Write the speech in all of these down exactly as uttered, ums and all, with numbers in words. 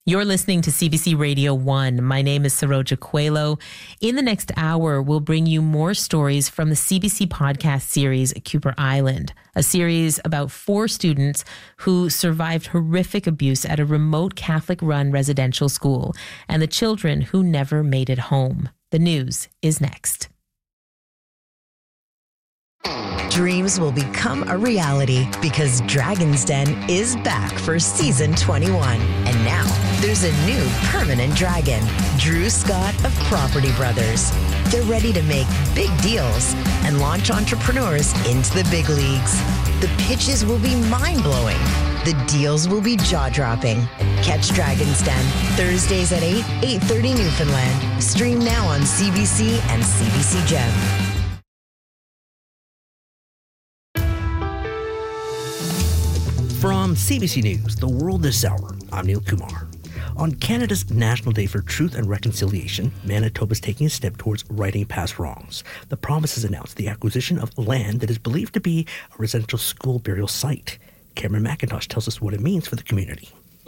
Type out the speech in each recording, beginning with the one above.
You're listening to C B C Radio one. My name is Saroja Coelho. In the next hour, we'll bring you more stories from the C B C podcast series, Kuper Island, a series about four students who survived horrific abuse at a remote Catholic-run residential school and the children who never made it home. The news is next. Dreams will become a reality because Dragon's Den is back for season twenty-one. And now there's a new permanent dragon, Drew Scott of Property Brothers. They're ready to make big deals and launch entrepreneurs into the big leagues. The pitches will be mind-blowing. The deals will be jaw-dropping. Catch Dragon's Den Thursdays at eight, eight thirty Newfoundland. Stream now on C B C and C B C Gem. From C B C News, The World This Hour, I'm Neil Kumar. On Canada's National Day for Truth and Reconciliation, Manitoba is taking a step towards righting past wrongs. The province has announced the acquisition of land that is believed to be a residential school burial site. Cameron McIntosh tells us what it means for the community.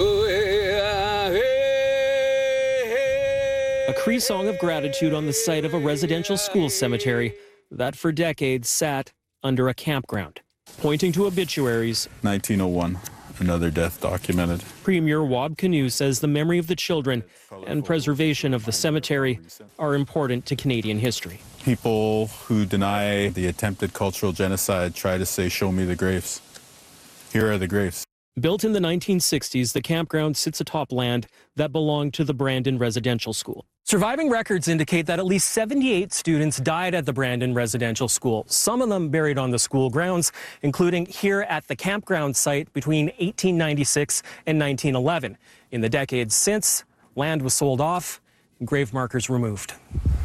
A Cree song of gratitude on the site of a residential school cemetery that for decades sat under a campground. Pointing to obituaries, nineteen oh one, another death documented. Premier Wab Kinew says the memory of the children and preservation of the cemetery are important to Canadian history. People who deny the attempted cultural genocide try to say, show me the graves. Here are the graves. Built in the nineteen sixties, the campground sits atop land that belonged to the Brandon Residential School. Surviving records indicate that at least seventy-eight students died at the Brandon Residential School, some of them buried on the school grounds, including here at the campground site between eighteen ninety-six and nineteen eleven. In the decades since, land was sold off and grave markers removed.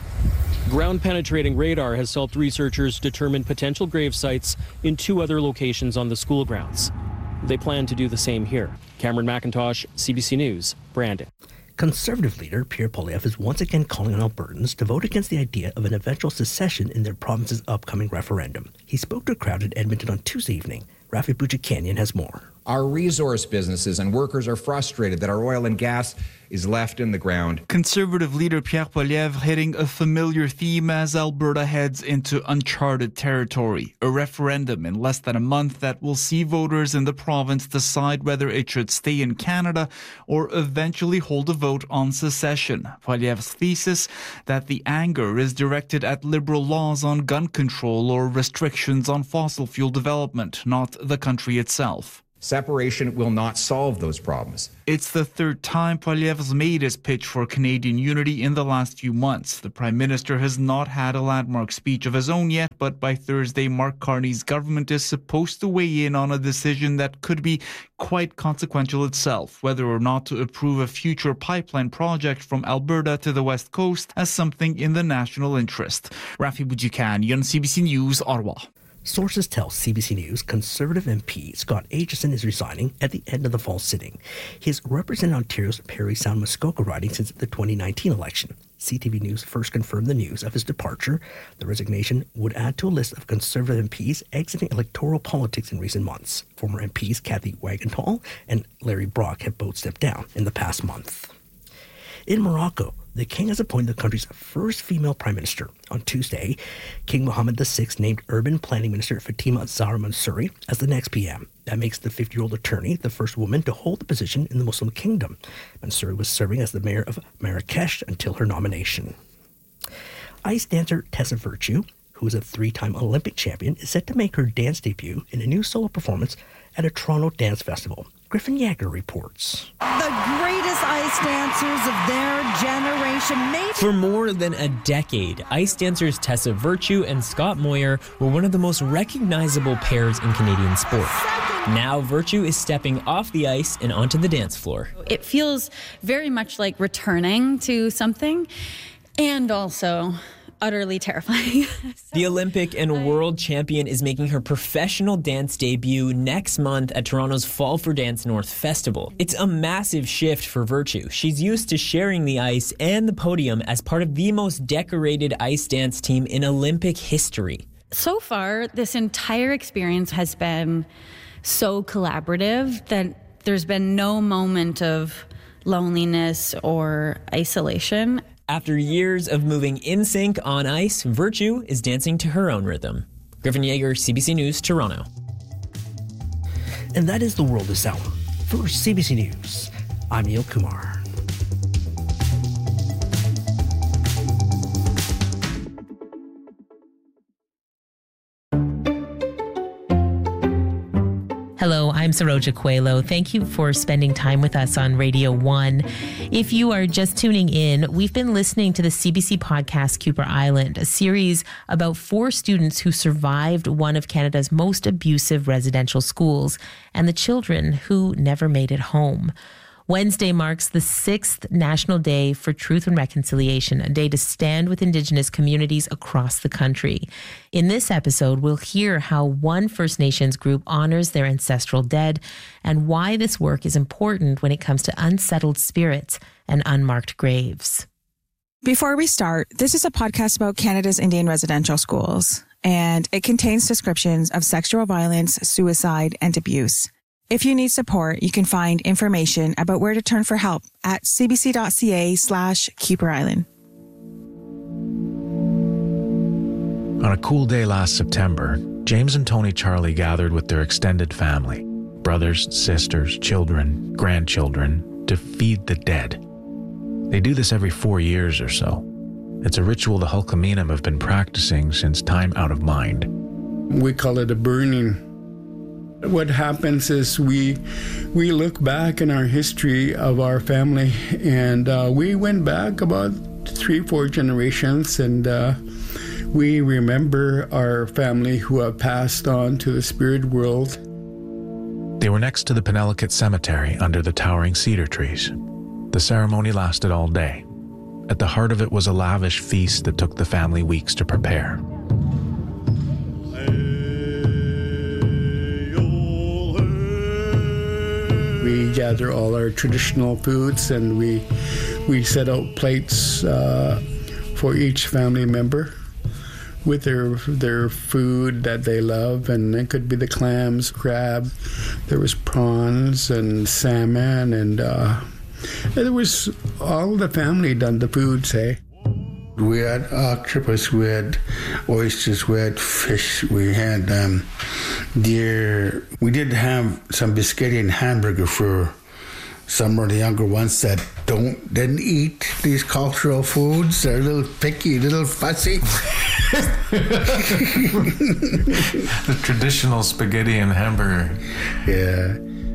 Ground-penetrating radar has helped researchers determine potential grave sites in two other locations on the school grounds. They plan to do the same here. Cameron McIntosh, C B C News, Brandon. Conservative leader Pierre Poilievre is once again calling on Albertans to vote against the idea of an eventual secession in their province's upcoming referendum. He spoke to a crowd in Edmonton on Tuesday evening. Rafi Boudjikanian has more. Our resource businesses and workers are frustrated that our oil and gas is left in the ground. Conservative leader Pierre Poilievre hitting a familiar theme as Alberta heads into uncharted territory. A referendum in less than a month that will see voters in the province decide whether it should stay in Canada or eventually hold a vote on secession. Poilievre's thesis that the anger is directed at liberal laws on gun control or restrictions on fossil fuel development, not the country itself. Separation will not solve those problems. It's the third time Poilievre's made his pitch for Canadian unity in the last few months. The Prime Minister has not had a landmark speech of his own yet, but by Thursday, Mark Carney's government is supposed to weigh in on a decision that could be quite consequential itself, whether or not to approve a future pipeline project from Alberta to the West Coast as something in the national interest. Rafi Boudjikanian, C B C News, Ottawa. Sources tell C B C News Conservative M P Scott Aitchison is resigning at the end of the fall sitting. He has represented Ontario's Parry Sound Muskoka riding since the twenty nineteen election. C T V News first confirmed the news of his departure. The resignation would add to a list of Conservative M Ps exiting electoral politics in recent months. Former M Ps Kathy Wagenthal and Larry Brock have both stepped down in the past month. In Morocco, the king has appointed the country's first female prime minister. On Tuesday, King Mohammed the sixth named urban planning minister Fatima Zahra Mansouri as the next P M. That makes the fifty-year-old attorney the first woman to hold the position in the Muslim kingdom. Mansouri was serving as the mayor of Marrakesh until her nomination. Ice dancer Tessa Virtue, who is a three-time Olympic champion, is set to make her dance debut in a new solo performance at a Toronto dance festival. Griffin Yager reports. The greatest ice dancers of their generation. Maybe. For more than a decade, ice dancers Tessa Virtue and Scott Moyer were one of the most recognizable pairs in Canadian sport. Now Virtue is stepping off the ice and onto the dance floor. It feels very much like returning to something, and also utterly terrifying. The Olympic and world champion is making her professional dance debut next month at Toronto's Fall for Dance North Festival. It's a massive shift for Virtue. She's used to sharing the ice and the podium as part of the most decorated ice dance team in Olympic history. So far, this entire experience has been so collaborative that there's been no moment of loneliness or isolation. After years of moving in sync on ice, Virtue is dancing to her own rhythm. Griffin Yeager, C B C News, Toronto. And that is the world this hour. For C B C News, I'm Neil Kumar. Hello, I'm Saroja Coelho. Thank you for spending time with us on Radio one. If you are just tuning in, we've been listening to the C B C podcast Kuper Island, a series about four students who survived one of Canada's most abusive residential schools and the children who never made it home. Wednesday marks the sixth National Day for Truth and Reconciliation, a day to stand with Indigenous communities across the country. In this episode, we'll hear how one First Nations group honors their ancestral dead and why this work is important when it comes to unsettled spirits and unmarked graves. Before we start, this is a podcast about Canada's Indian residential schools, and it contains descriptions of sexual violence, suicide, and abuse. If you need support, you can find information about where to turn for help at cbc.ca slash Kuper Island. On a cool day last September, James and Tony Charlie gathered with their extended family, brothers, sisters, children, grandchildren, to feed the dead. They do this every four years or so. It's a ritual the Hulkaminam have been practicing since time out of mind. We call it a burning. What happens is we we look back in our history of our family, and uh, we went back about three, four generations, and uh, we remember our family who have passed on to the spirit world. They were next to the Penelakut Cemetery under the towering cedar trees. The ceremony lasted all day. At the heart of it was a lavish feast that took the family weeks to prepare. We gather all our traditional foods, and we we set out plates uh, for each family member with their their food that they love, and it could be the clams, crab. There was prawns and salmon, and uh, there was all the family done the food. Say. We had octopus, we had oysters, we had fish, we had um, deer. We did have some biscuit and hamburger for some of the younger ones that don't didn't eat these cultural foods. They're a little picky, a little fussy. The traditional spaghetti and hamburger. Yeah.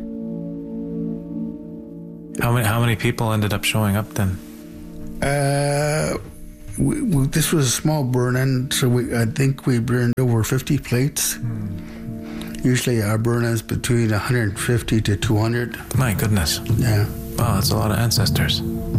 How many how many people ended up showing up then? Uh. We, we, this was a small burn-in, so we, I think we burned over fifty plates. Mm. Usually our burn is between one hundred fifty to two hundred. My goodness. Yeah. Wow, that's a lot of ancestors.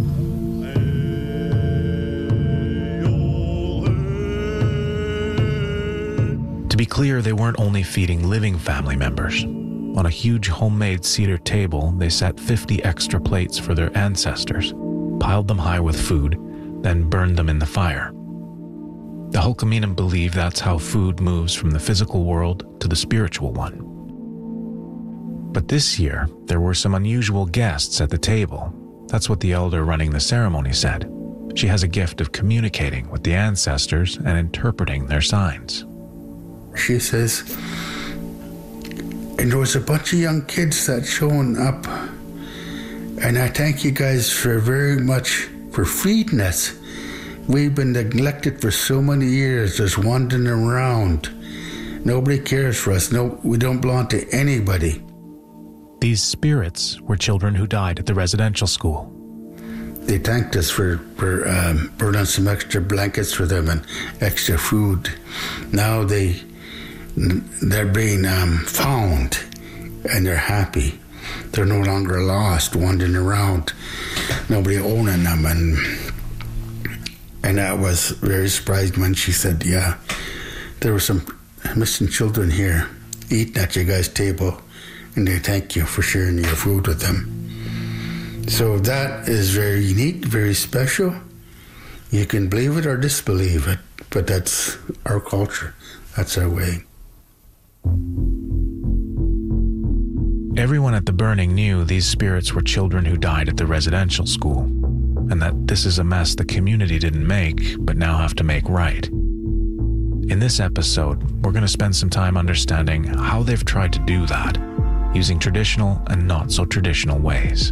To be clear, they weren't only feeding living family members. On a huge homemade cedar table, they set fifty extra plates for their ancestors, piled them high with food, then burned them in the fire. The Hulkaminam believe that's how food moves from the physical world to the spiritual one. But this year, there were some unusual guests at the table. That's what the elder running the ceremony said. She has a gift of communicating with the ancestors and interpreting their signs. She says, and there was a bunch of young kids that shown up, and I thank you guys for very much for feeding us. We've been neglected for so many years, just wandering around. Nobody cares for us. No, we don't belong to anybody. These spirits were children who died at the residential school. They thanked us for, for um, burning some extra blankets for them and extra food. Now they, they're being um, found, and they're happy. They're no longer lost, wandering around, nobody owning them. And and I was very surprised when she said, yeah, there were some missing children here eating at your guys' table, and they thank you for sharing your food with them. So that is very unique, very special. You can believe it or disbelieve it, but that's our culture. That's our way. Everyone at the burning knew these spirits were children who died at the residential school, and that this is a mess the community didn't make, but now have to make right. In this episode, we're going to spend some time understanding how they've tried to do that, using traditional and not so traditional ways.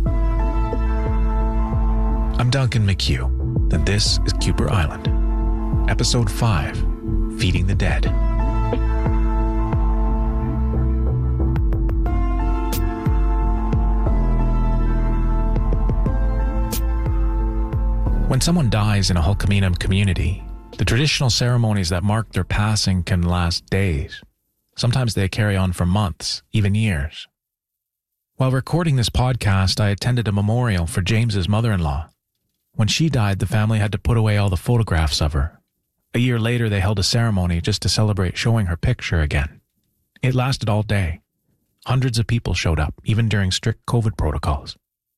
I'm Duncan McHugh, and this is Kuper Island. Episode five, Feeding the Dead. When someone dies in a Hulkaminam community, the traditional ceremonies that mark their passing can last days. Sometimes they carry on for months, even years. While recording this podcast, I attended a memorial for James's mother-in-law. When she died, the family had to put away all the photographs of her. A year later, they held a ceremony just to celebrate showing her picture again. It lasted all day. Hundreds of people showed up, even during strict COVID protocols.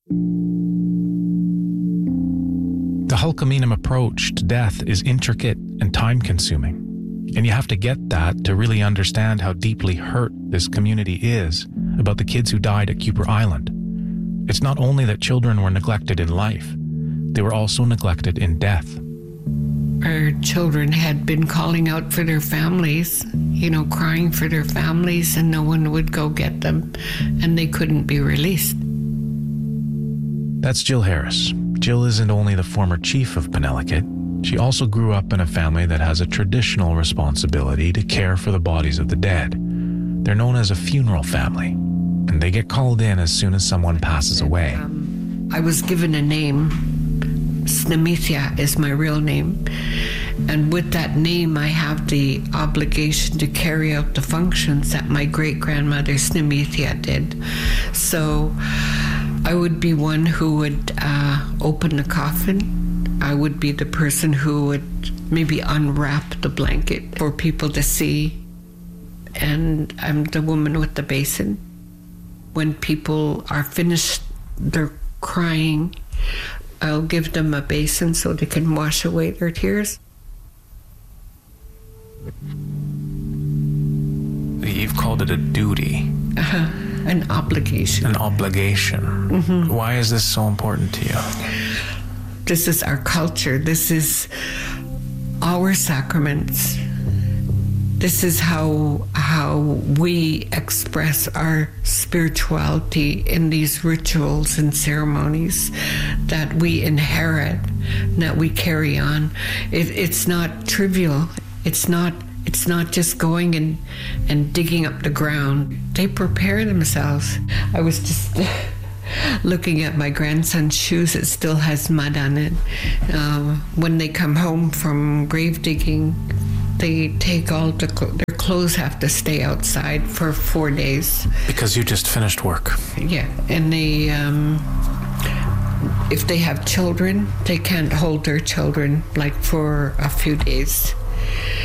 The Hulkaminam approach to death is intricate and time-consuming, and you have to get that to really understand how deeply hurt this community is about the kids who died at Kuper Island. It's not only that children were neglected in life, they were also neglected in death. Our children had been calling out for their families, you know, crying for their families, and no one would go get them, and they couldn't be released. That's Jill Harris. Jill isn't only the former chief of Penelakut, she also grew up in a family that has a traditional responsibility to care for the bodies of the dead. They're known as a funeral family, and they get called in as soon as someone passes away. Um, I was given a name. Snamithia is my real name. And with that name, I have the obligation to carry out the functions that my great-grandmother Snamithia did. So I would be one who would uh, open the coffin. I would be the person who would maybe unwrap the blanket for people to see. And I'm the woman with the basin. When people are finished, they're crying, I'll give them a basin so they can wash away their tears. You've called it a duty. Uh-huh. An obligation. An obligation. Mm-hmm. Why is this so important to you? This is our culture. This is our sacraments. This is how how we express our spirituality in these rituals and ceremonies that we inherit, that we carry on. It, it's not trivial. It's not It's not just going and, and digging up the ground. They prepare themselves. I was just looking at my grandson's shoes. It still has mud on it. Uh, when they come home from grave digging, they take all the their clothes have to stay outside for four days. Because you just finished work. Yeah, and they, um, if they have children, they can't hold their children like for a few days.